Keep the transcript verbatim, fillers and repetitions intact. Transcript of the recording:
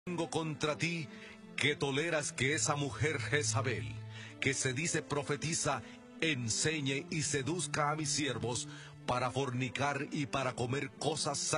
Tengo contra ti que toleras que esa mujer Jezabel, que se dice profetiza, enseñe y seduzca a mis siervos para fornicar y para comer cosas